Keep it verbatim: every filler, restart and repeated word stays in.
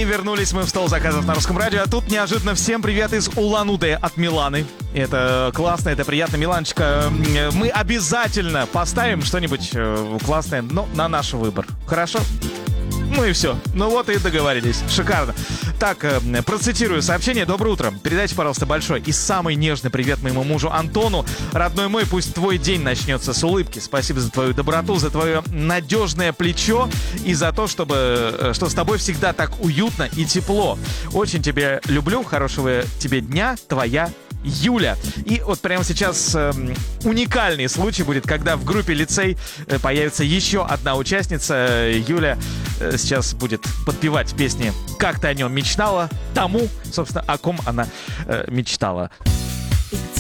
И вернулись мы в стол заказов на Русском радио. А тут неожиданно всем привет из Улан-Удэ от Миланы. Это классно, это приятно, Миланочка. Мы обязательно поставим что-нибудь классное, но на наш выбор. Хорошо? Ну и все. Ну вот и договорились. Шикарно. Так, процитирую сообщение. Доброе утро. Передайте, пожалуйста, большой и самый нежный привет моему мужу Антону. Родной мой, пусть твой день начнется с улыбки. Спасибо за твою доброту, за твое надежное плечо и за то, чтобы, что с тобой всегда так уютно и тепло. Очень тебя люблю. Хорошего тебе дня. Твоя Юля. И вот прямо сейчас э, уникальный случай будет, когда в группе «Лицей» э, появится еще одна участница. Юля э, сейчас будет подпевать песни «Как ты о нем мечтала», тому, собственно, о ком она э, мечтала.